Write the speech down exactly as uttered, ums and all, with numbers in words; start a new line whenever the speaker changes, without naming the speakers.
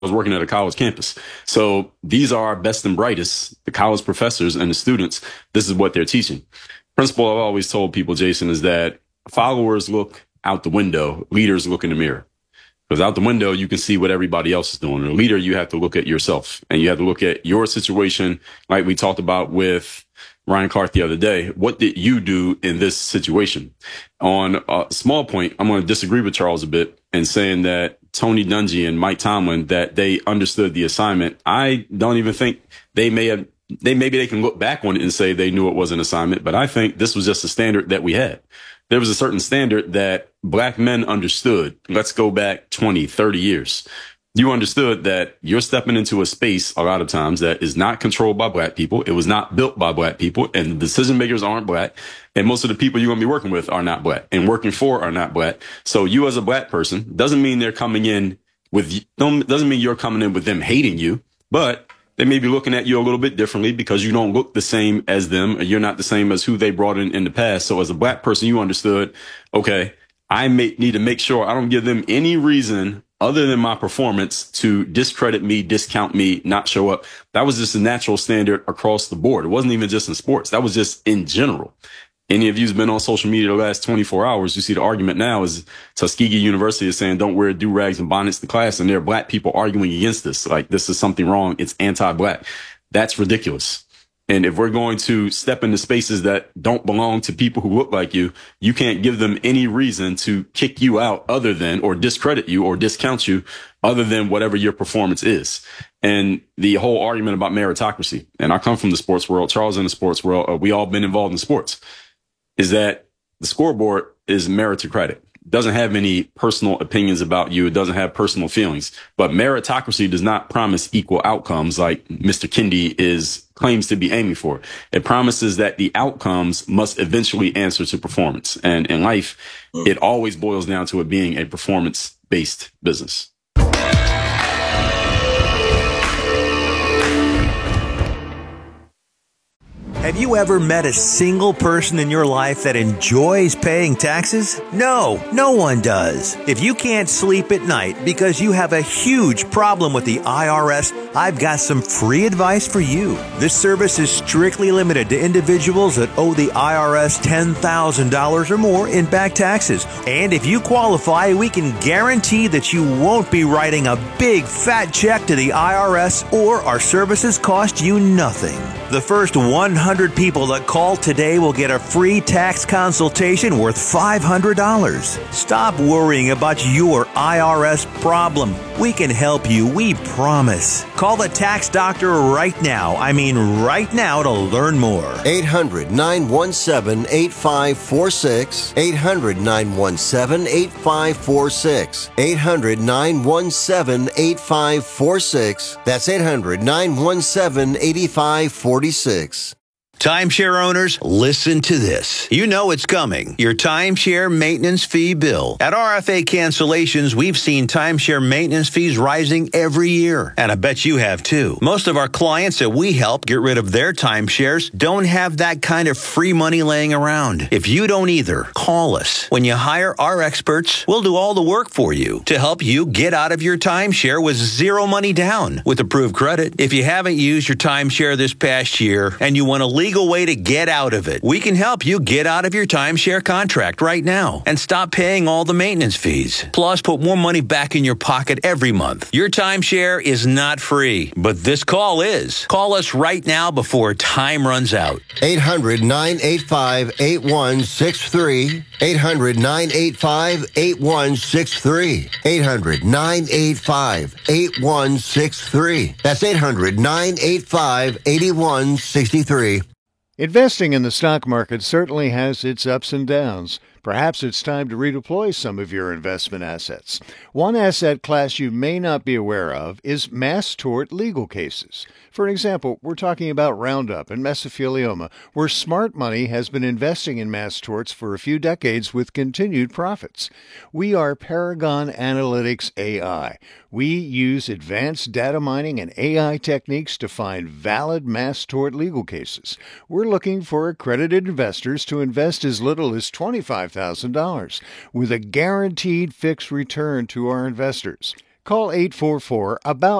was working at a college campus. So these are our best and brightest, the college professors and the students. This is what they're teaching. Principle I've always told people, Jason, is that followers look out the window, leaders look in the mirror. Because out the window, you can see what everybody else is doing. A leader, you have to look at yourself and you have to look at your situation, like we talked about with Ryan Clark the other day. What did you do in this situation? On a small point, I'm going to disagree with Charles a bit in saying that Tony Dungy and Mike Tomlin, that they understood the assignment. I don't even think they may have, they maybe they can look back on it and say they knew it was an assignment, but I think this was just a standard that we had. There was a certain standard that black men understood. Let's go back twenty, thirty years. You understood that you're stepping into a space a lot of times that is not controlled by black people. It was not built by black people, and the decision makers aren't black. And most of the people you're going to be working with are not black and working for are not black. So you as a black person doesn't mean they're coming in with, doesn't mean you're coming in with them hating you, but they may be looking at you a little bit differently because you don't look the same as them. Or you're not the same as who they brought in in the past. So as a black person, you understood, okay, I may need to make sure I don't give them any reason other than my performance to discredit me, discount me, not show up. That was just a natural standard across the board. It wasn't even just in sports. That was just in general. Any of you who's been on social media the last twenty-four hours, you see the argument now is Tuskegee University is saying don't wear do-rags and bonnets to class, and there are black people arguing against this. Like, this is something wrong. It's anti-black. That's ridiculous. And if we're going to step into spaces that don't belong to people who look like you, you can't give them any reason to kick you out other than, or discredit you or discount you other than whatever your performance is. And the whole argument about meritocracy, and I come from the sports world, Charles in the sports world, uh, we all been involved in sports, is that the scoreboard is meritocratic. It doesn't have any personal opinions about you. It doesn't have personal feelings. But meritocracy does not promise equal outcomes like Mister Kendi is claims to be aiming for. It promises that the outcomes must eventually answer to performance. And in life, it always boils down to it being a performance-based business.
Have you ever met a single person in your life that enjoys paying taxes? No, no one does. If you can't sleep at night because you have a huge problem with the I R S, I've got some free advice for you. This service is strictly limited to individuals that owe the I R S ten thousand dollars or more in back taxes. And if you qualify, we can guarantee that you won't be writing a big fat check to the I R S, or our services cost you nothing. The first one hundred people that call today will get a free tax consultation worth five hundred dollars. Stop worrying about your I R S problem. We can help you, we promise. Call the tax doctor right now. I mean right now to learn more.
eight hundred, nine one seven, eight five four six. eight hundred, nine one seven, eight five four six. eight hundred, nine one seven, eight five four six. That's eight hundred, nine one seven, eight five four six.
Timeshare owners, listen to this. You know it's coming. Your timeshare maintenance fee bill. At R F A Cancellations, we've seen timeshare maintenance fees rising every year. And I bet you have too. Most of our clients that we help get rid of their timeshares don't have that kind of free money laying around. If you don't either, call us. When you hire our experts, we'll do all the work for you to help you get out of your timeshare with zero money down with approved credit. If you haven't used your timeshare this past year and you want to leave legal way to get out of it. We can help you get out of your timeshare contract right now and stop paying all the maintenance fees. Plus, put more money back in your pocket every month. Your timeshare is not free, but this call is. Call us right now before time runs out.
eight hundred, nine eight five, eight one six three. eight hundred, nine eight five, eight one six three. eight hundred, nine eight five, eight one six three. That's eight hundred, nine eight five, eight one six three.
Investing in the stock market certainly has its ups and downs. Perhaps it's time to redeploy some of your investment assets. One asset class you may not be aware of is mass tort legal cases. For example, we're talking about Roundup and mesothelioma, where smart money has been investing in mass torts for a few decades with continued profits. We are Paragon Analytics A I. We use advanced data mining and A I techniques to find valid mass tort legal cases. We're looking for accredited investors to invest as little as twenty-five thousand dollars with a guaranteed fixed return to our investors. Call eight four four, A B O U T